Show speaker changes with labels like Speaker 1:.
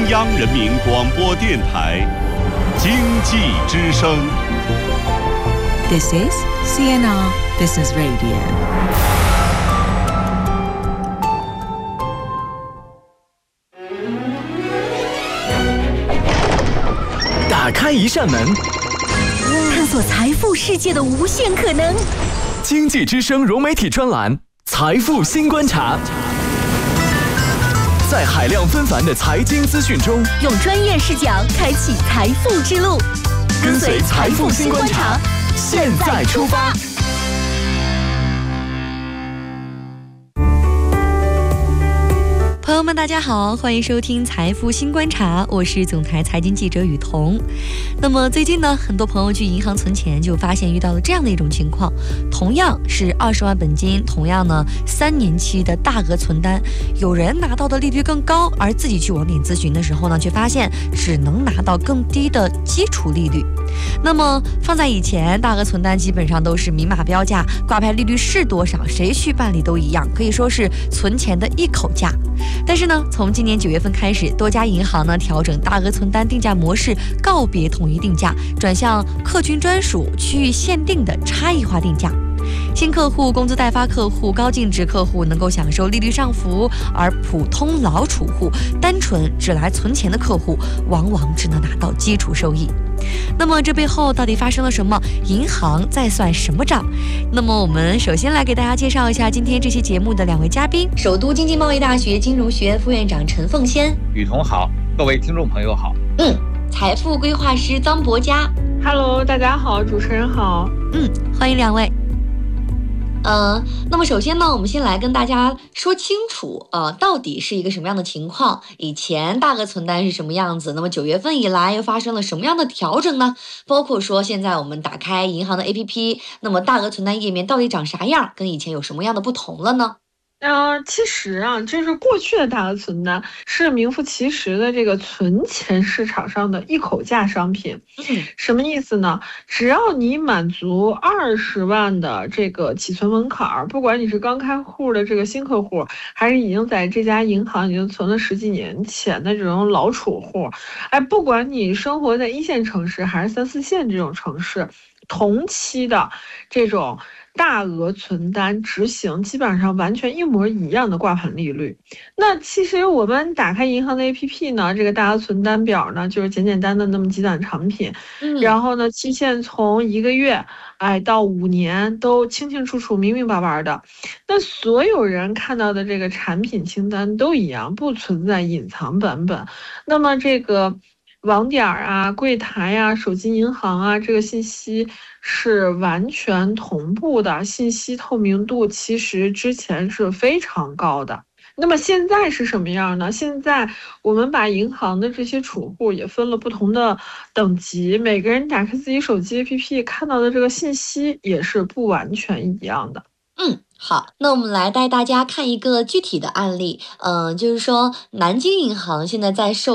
Speaker 1: 央人民广播电台经济之声。
Speaker 2: This is CNR Business Radio。
Speaker 3: 打开一扇门，
Speaker 4: 探索财富世界的无限可能。
Speaker 3: 经济之声融媒体专栏《财富新观察》，在海量纷繁的财经资讯中，
Speaker 4: 用专业视角开启财富之路。
Speaker 3: 跟随财富新观察，现在出发。
Speaker 4: 朋友们，大家好，欢迎收听财富新观察，我是总台财经记者雨桐。那么最近呢，很多朋友去银行存钱，就发现遇到了这样的一种情况，同样是20万本金，同样呢3年期的大额存单，有人拿到的利率更高，而自己去网点咨询的时候呢，却发现只能拿到更低的基础利率。那么放在以前，大额存单基本上都是明码标价，挂牌利率是多少，谁去办理都一样，可以说是存钱的一口价。但是呢，从今年9月份开始，多家银行呢调整大额存单定价模式，告别统一定价，转向客群专属、区域限定的差异化定价。新客户、工资代发客户、高净值客户能够享受利率上浮，而普通老储户、单纯只来存钱的客户，往往只能拿到基础收益。那么这背后到底发生了什么？银行在算什么账？那么我们首先来给大家介绍一下今天这期节目的2位嘉宾：首都经济贸易大学金融学院副院长陈凤仙。
Speaker 5: 雨桐好，各位听众朋友好。
Speaker 4: 财富规划师臧博佳。
Speaker 6: Hello， 大家好，主持人好。
Speaker 4: 欢迎2位。那么首先呢，我们先来跟大家说清楚，到底是一个什么样的情况？以前大额存单是什么样子？那么9月份以来又发生了什么样的调整呢？包括说现在我们打开银行的 APP， 那么大额存单页面到底长啥样？跟以前有什么样的不同了呢？
Speaker 6: 其实啊，就是过去的大额存单是名副其实的这个存钱市场上的一口价商品。什么意思呢？只要你满足20万的这个起存门槛，不管你是刚开户的这个新客户，还是已经在这家银行已经存了10几年钱的这种老储户，不管你生活在1线城市还是3、4线这种城市，同期的这种大额存单执行基本上完全一模一样的挂牌利率。那其实我们打开银行的 APP 呢，这个大额存单表呢，就是简简单的那么几档产品，然后呢，期限从1个月到5年都清清楚楚、明明白白的。那所有人看到的这个产品清单都一样，不存在隐藏版本。那么这个网点啊、柜台啊、手机银行啊，这个信息是完全同步的，信息透明度其实之前是非常高的。那么现在是什么样呢？现在我们把银行的这些储户也分了不同的等级，每个人打开自己手机 APP 看到的这个信息也是不完全一样的。
Speaker 4: 好，那我们来带大家看一个具体的案例，就是说南京银行现在在售